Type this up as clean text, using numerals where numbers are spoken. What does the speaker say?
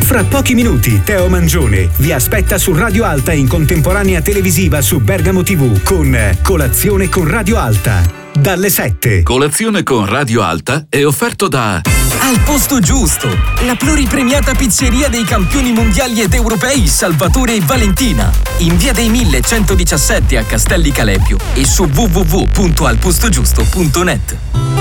Fra pochi minuti Teo Mangione vi aspetta su Radio Alta in contemporanea televisiva su Bergamo TV con Colazione con Radio Alta. Dalle 7. Colazione con Radio Alta è offerto da Al Posto Giusto, la pluripremiata pizzeria dei campioni mondiali ed europei Salvatore e Valentina, in via dei 1117 a Castelli Calepio e su www.alpostogiusto.net.